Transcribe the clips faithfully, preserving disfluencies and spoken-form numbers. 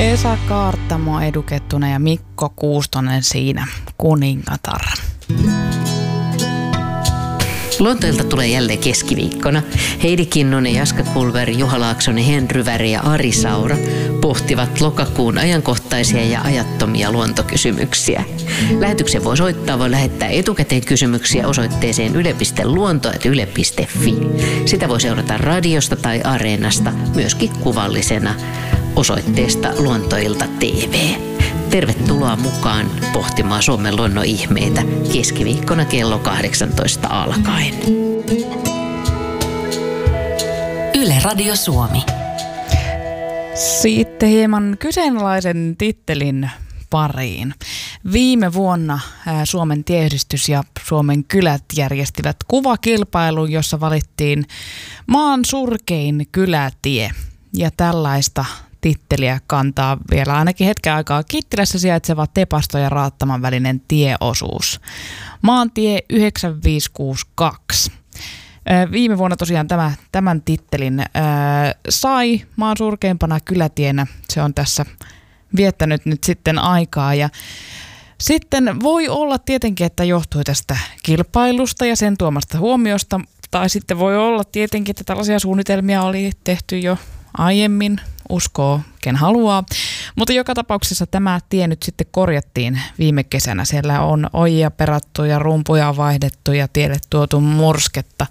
Esa Kaartamo Edukettuna ja Mikko Kuustonen siinä kuningatar. Luonteelta tulee jälleen keskiviikkona. Heidi Kinnunen, Jaska Kulver, Juha Laaksonen, Henry Väri ja Ari Saura pohtivat lokakuun ajankohtaisia ja ajattomia luontokysymyksiä. Lähetyksen voi soittaa, voi lähettää etukäteen kysymyksiä osoitteeseen yle piste luonto ät yle piste fi. Sitä voi seurata radiosta tai Areenasta, myöskin kuvallisena osoitteesta Luontoilta T V. Tervetuloa mukaan pohtimaan Suomen luonnon ihmeitä keskiviikkona kello kahdeksantoista alkaen. Yle Radio Suomi. Sitten hieman kyseenalaisen tittelin pariin. Viime vuonna Suomen tieyhdistys ja Suomen kylät järjestivät kuvakilpailun, jossa valittiin maan surkein kylätie. Ja tällaista titteliä kantaa vielä ainakin hetken aikaa Kittilässä sijaitseva Tepasto ja Raattaman välinen tieosuus. Maantie yhdeksän viisi kuusi kaksi. Viime vuonna tosiaan tämä, tämän tittelin ää, sai maan surkeimpana kylätienä. Se on tässä viettänyt nyt sitten aikaa ja sitten voi olla tietenkin, että johtui tästä kilpailusta ja sen tuomasta huomiosta, tai sitten voi olla tietenkin, että tällaisia suunnitelmia oli tehty jo aiemmin, uskoo ken haluaa. Mutta joka tapauksessa tämä tie nyt sitten korjattiin viime kesänä. Siellä on ojia perattu ja rumpuja vaihdettu ja tielle tuotu mursketta.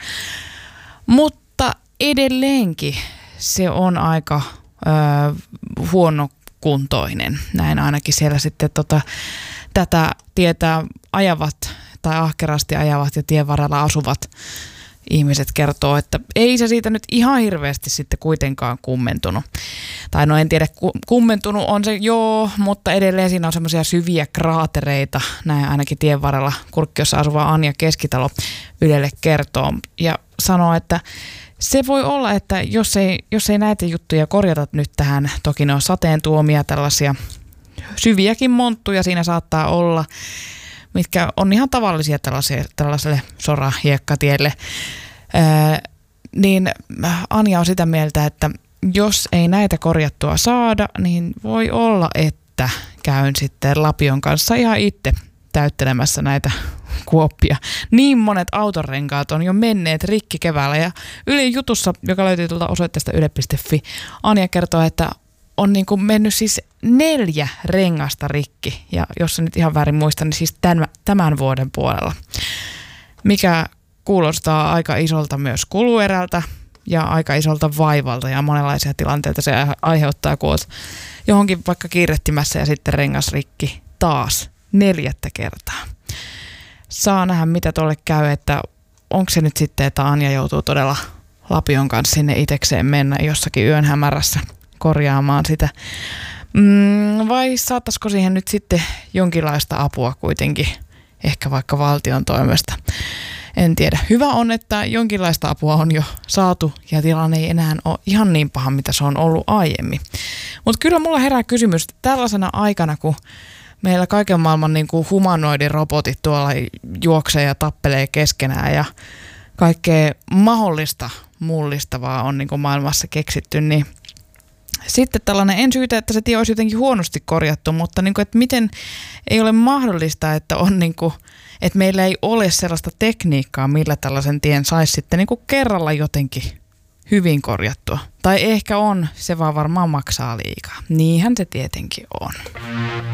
Mutta edelleenkin se on aika ö, huonokuntoinen. Näin ainakin siellä sitten tota, tätä tietä ajavat tai ahkerasti ajavat ja tien varrella asuvat ihmiset kertoo, että ei se siitä nyt ihan hirveästi sitten kuitenkaan kummentunut. Tai no en tiedä, kummentunut on se joo, mutta edelleen siinä on semmoisia syviä kraatereita. Näin ainakin tien varrella Kurkkiossa asuva Anja Keskitalo Ylelle kertoo. Ja sanoo, että se voi olla, että jos ei, jos ei näitä juttuja korjata nyt tähän, toki ne on sateen tuomia tällaisia syviäkin monttuja siinä saattaa olla, mitkä on ihan tavallisia tällaiselle sora-hiekkatielle, Ää, niin Anja on sitä mieltä, että jos ei näitä korjattua saada, niin voi olla, että käyn sitten Lapion kanssa ihan itse täyttelemässä näitä kuoppia. Niin monet autorenkaat on jo menneet rikki keväällä ja Yle jutussa, joka löytyy tuolta osoitteesta yle piste fi, Anja kertoo, että on niin kuin mennyt siis neljä rengasta rikki, ja jos nyt ihan väärin muistan, niin siis tämän, tämän vuoden puolella, mikä kuulostaa aika isolta myös kuluerältä ja aika isolta vaivalta, ja monenlaisia tilanteita se aiheuttaa, kun olet johonkin vaikka kiirehtimässä ja sitten rengas rikki taas neljättä kertaa. Saa nähdä, mitä tuolle käy, että onko se nyt sitten, että Anja joutuu todella Lapion kanssa sinne itekseen mennä jossakin yön hämärässä korjaamaan sitä. Mm, vai saattaisiko siihen nyt sitten jonkinlaista apua kuitenkin, ehkä vaikka valtion toimesta? En tiedä. Hyvä on, että jonkinlaista apua on jo saatu ja tilanne ei enää ole ihan niin paha, mitä se on ollut aiemmin. Mutta kyllä mulla herää kysymys, että tällaisena aikana, kun meillä kaiken maailman niin kuin humanoidirobotit tuolla juoksee ja tappelee keskenään ja kaikkea mahdollista mullistavaa on niin kuin maailmassa keksitty, niin sitten tällainen, en syytä, että se tie olisi jotenkin huonosti korjattu, mutta niin kuin, että miten ei ole mahdollista, että, on niin kuin, että meillä ei ole sellaista tekniikkaa, millä tällaisen tien saisi sitten niin kuin kerralla jotenkin hyvin korjattua. Tai ehkä on, se vaan varmaan maksaa liikaa. Niinhän se tietenkin on.